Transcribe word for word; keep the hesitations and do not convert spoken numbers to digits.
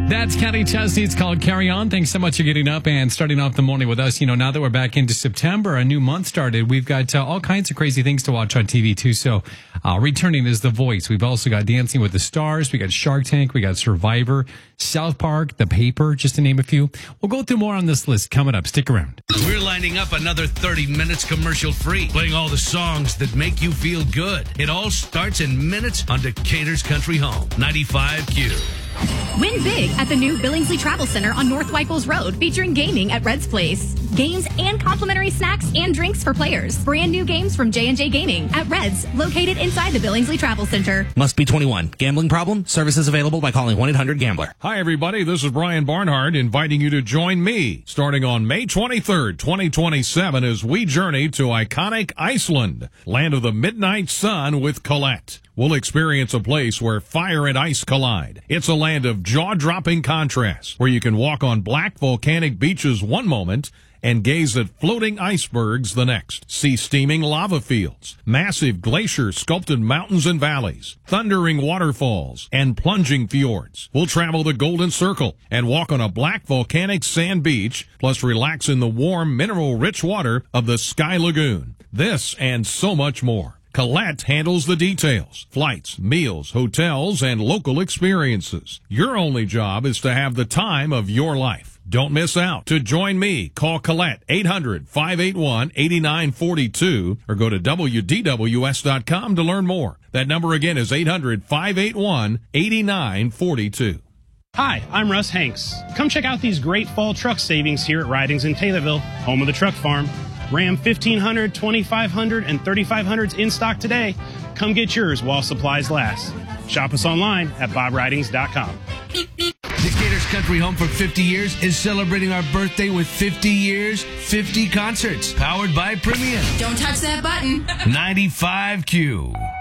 That's Kenny Chesney. It's called Carry On. Thanks so much for getting up and starting off the morning with us. You know, now that we're back into September, a new month started. We've got uh, all kinds of crazy things to watch on T V, too. So uh, returning is The Voice. We've also got Dancing with the Stars. We got Shark Tank. We got Survivor, South Park, The Paper, just to name a few. We'll go through more on this list coming up. Stick around. We're lining up another thirty minutes commercial free, playing all the songs that make you feel good. It all starts in minutes on Decatur's Country Home, ninety-five Q. Win big at the new Billingsley Travel Center on North Whitehall's Road, featuring gaming at Red's Place. Games and complimentary snacks and drinks for players. Brand new games from J and J Gaming at Red's, located inside the Billingsley Travel Center. Must be twenty-one. Gambling problem? Services available by calling one eight hundred gambler. Hi, everybody. This is Brian Barnhart inviting you to join me starting on May twenty-third, twenty twenty-seven as we journey to iconic Iceland, land of the midnight sun with Colette. We'll experience a place where fire and ice collide. It's a land of jaw-dropping contrasts where you can walk on black volcanic beaches one moment and gaze at floating icebergs the next. See steaming lava fields, massive glacier-sculpted mountains and valleys, thundering waterfalls, and plunging fjords. We'll travel the Golden Circle and walk on a black volcanic sand beach, plus relax in the warm, mineral-rich water of the Sky Lagoon. This and so much more. Colette handles the details, flights, meals, hotels, and local experiences. Your only job is to have the time of your life. Don't miss out. To join me, call Colette eight hundred, five eight one, eight nine four two or go to W D W S dot com to learn more. That number again is eight hundred, five eight one, eight nine four two. Hi, I'm Russ Hanks. Come check out these great fall truck savings here at Ridings in Taylorville, home of the truck farm. Ram fifteen hundred, twenty-five hundred, and thirty-five hundreds in stock today. Come get yours while supplies last. Shop us online at bob ridings dot com. Decatur's Country Home for fifty years is celebrating our birthday with fifty years, fifty concerts, powered by Premium. Don't touch that button. ninety-five Q.